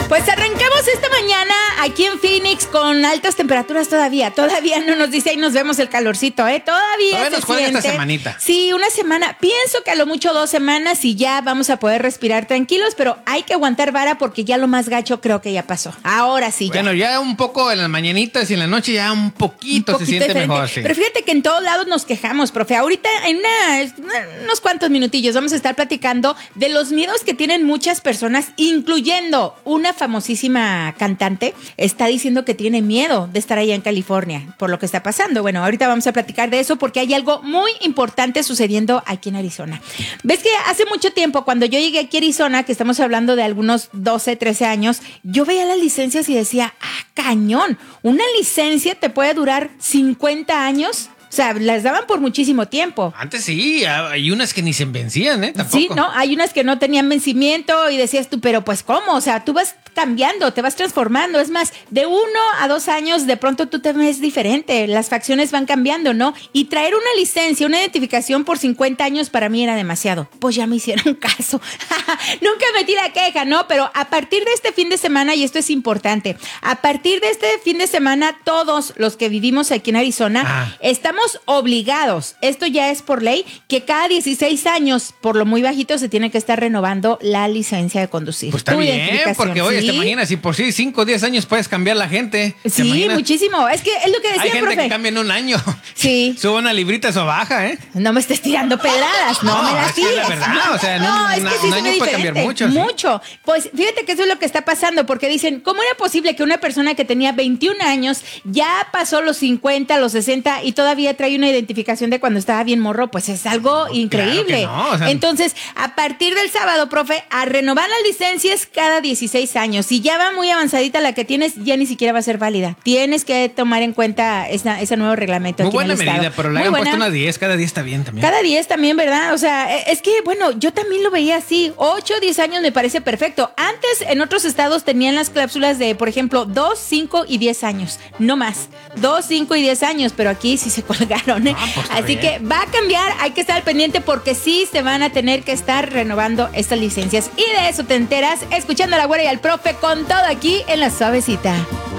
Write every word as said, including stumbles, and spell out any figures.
Pues arrancamos esta mañana aquí en Phoenix con altas temperaturas todavía. Todavía no nos dice ahí nos vemos el calorcito, ¿eh? Todavía, Todavía se nos juega siente. esta semanita. Sí, una semana. Pienso que a lo mucho dos semanas y ya vamos a poder respirar tranquilos, pero hay que aguantar vara porque ya lo más gacho creo que ya pasó. Ahora sí. Bueno, ya, ya un poco en las mañanitas y en la noche ya un poquito, un poquito se siente diferente. mejor, sí. Pero fíjate que en todos lados nos quejamos, profe. Ahorita en una, unos cuantos minutillos vamos a estar platicando de los miedos que tienen muchas personas, incluyendo una famosísima cantante. Está diciendo que tiene miedo de estar allá en California por lo que está pasando. Bueno, ahorita vamos a platicar de eso porque hay algo muy importante sucediendo aquí en Arizona. ¿Ves que hace mucho tiempo, cuando yo llegué aquí a Arizona, que estamos hablando de algunos doce, trece años, yo veía las licencias y decía, ah, cañón, una licencia te puede durar cincuenta años. O sea, las daban por muchísimo tiempo. Antes sí, hay unas que ni se vencían, ¿eh? Tampoco. Sí, no, hay unas que no tenían vencimiento y decías tú, pero pues ¿cómo? O sea, tú vas cambiando, te vas transformando. Es más, de uno a dos años de pronto tú te ves diferente, las facciones van cambiando, ¿no? Y traer una licencia, una identificación por cincuenta años para mí era demasiado. Pues ya me hicieron caso. Nunca metí la queja, ¿no? Pero a partir de este fin de semana, y esto es importante, a partir de este fin de semana, todos los que vivimos aquí en Arizona, ah. estamos obligados, esto ya es por ley, que cada dieciséis años, por lo muy bajito, se tiene que estar renovando la licencia de conducir. Pues está bien, porque oye, ¿sí? Te imaginas, si por sí cinco o diez años puedes cambiar la gente. Sí, muchísimo. Es que es lo que decía, Hay gente profe. que cambia en un año. Sí. Sube una librita, eso baja, ¿eh? No me estés tirando pedradas, no, no me las tires. Es la verdad, o sea, en no, un, es que una, sí un se año ve puede cambiar mucho. Mucho. ¿Sí? Pues fíjate que eso es lo que está pasando, porque dicen, ¿cómo era posible que una persona que tenía veintiún años ya pasó los cincuenta, los sesenta y todavía trae una identificación de cuando estaba bien morro? Pues es algo no, increíble. Claro que no, o sea, entonces, a partir del sábado, profe, a renovar las licencias cada dieciséis años. Si ya va muy avanzadita la que tienes, ya ni siquiera va a ser válida. Tienes que tomar en cuenta esa, ese nuevo reglamento. Muy aquí buena en el medida, estado. pero le muy han buena. puesto una diez, cada diez está bien también. Cada diez también, ¿verdad? O sea, es que, bueno, yo también lo veía así. ocho, diez años me parece perfecto. Antes, en otros estados tenían las cláusulas de, por ejemplo, dos, cinco y diez años. No más. dos, cinco y diez años, pero aquí sí se colgaron, ¿eh? Ah, pues así bien. Que va a cambiar, hay que estar al pendiente porque sí se van a tener que estar renovando estas licencias. Y de eso te enteras escuchando a la güera y al profe con todo aquí en La Suavecita.